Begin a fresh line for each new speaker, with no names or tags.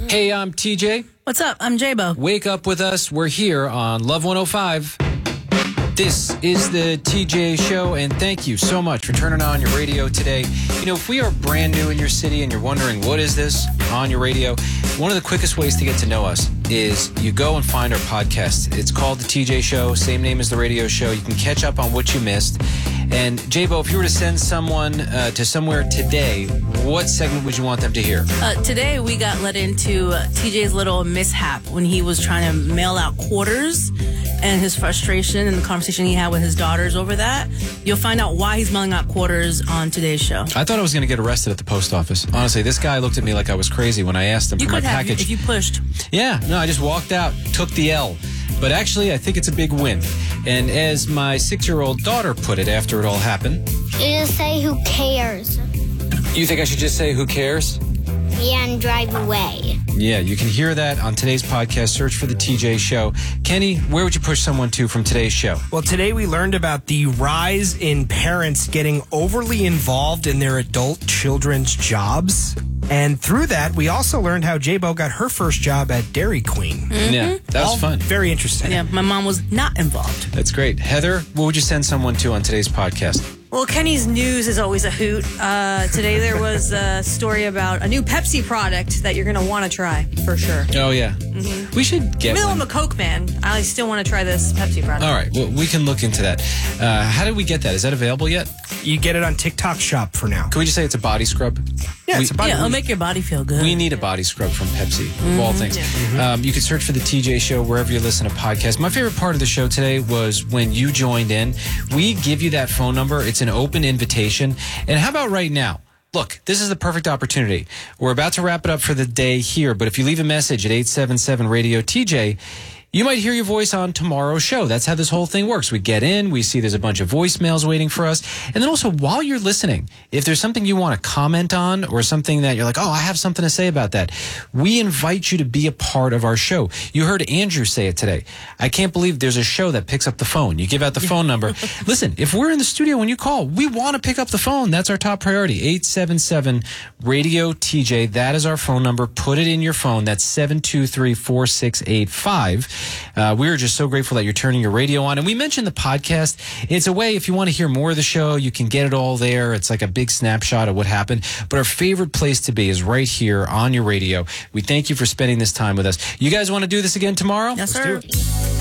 Hey, I'm TJ.
What's up? I'm J-Bo.
Wake up with us. We're here on Love 105. This is the TJ Show, and thank you so much for turning on your radio today. You know, if we are brand new in your city and you're wondering what is this on your radio, one of the quickest ways to get to know us is you go and find our podcast. It's called the TJ Show, same name as the radio show. You can catch up on what you missed. And J-Bo, if you were to send someone to somewhere today, what segment would you want them to hear?
Today we got let into TJ's little mishap when he was trying to mail out quarters and his frustration and the conversation he had with his daughters over that. You'll find out why he's mailing out quarters on today's show.
I thought I was going to get arrested at the post office. Honestly, this guy looked at me like I was crazy when I asked him for my package.
If you pushed.
Yeah, no, I just walked out, took the L. But actually, I think it's a big win. And as my 6-year-old daughter put it after it all happened,
You just say who cares.
You think I should just say who cares?
Yeah, and drive away.
Yeah, you can hear that on today's podcast. Search for the TJ Show. Kenny, where would you push someone to from today's show?
Well, today we learned about the rise in parents getting overly involved in their adult children's jobs. And through that, we also learned how J-Bo got her first job at Dairy Queen.
Mm-hmm.
Yeah, that was fun.
Very interesting.
Yeah, my mom was not involved.
That's great. Heather, what would you send someone to on today's podcast?
Well, Kenny's news is always a hoot. Today there was a story about a new Pepsi product that you're going to want to try, for sure.
Oh, yeah.
Mm-hmm.
We should get
I'm
one.
a Coke man. I still want to try this Pepsi product.
All right, well, we can look into that. How did we get that? Is that available yet?
You get it on TikTok Shop for now.
Can we just say it's a body scrub?
Yeah, it's a body.
Yeah, it'll make your body feel good.
We need a body scrub from Pepsi, of all things. You can search for the TJ Show wherever you listen to podcasts. My favorite part of the show today was when you joined in. We give you that phone number. It's an open invitation. And how about right now? Look, this is the perfect opportunity. We're about to wrap it up for the day here, but if you leave a message at 877-RADIO-TJ, you might hear your voice on tomorrow's show. That's how this whole thing works. We get in, we see there's a bunch of voicemails waiting for us. And then also, while you're listening, if there's something you want to comment on or something that you're like, oh, I have something to say about that, we invite you to be a part of our show. You heard Andrew say it today. I can't believe there's a show that picks up the phone. You give out the phone number. Listen, if we're in the studio when you call, we want to pick up the phone. That's our top priority. 877-RADIO-TJ. That is our phone number. Put it in your phone. That's 723-4685. We are just so grateful that you're turning your radio on. And we mentioned the podcast. It's a way, if you want to hear more of the show, you can get it all there. It's like a big snapshot of what happened. But our favorite place to be is right here on your radio. We thank you for spending this time with us. You guys want to do this again tomorrow?
Yes,
Let's do
sir.
it.